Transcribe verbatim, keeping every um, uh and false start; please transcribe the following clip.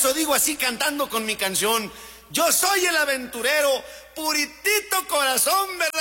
eso digo así cantando con mi canción. Yo soy el aventurero, puritito corazón, ¿verdad?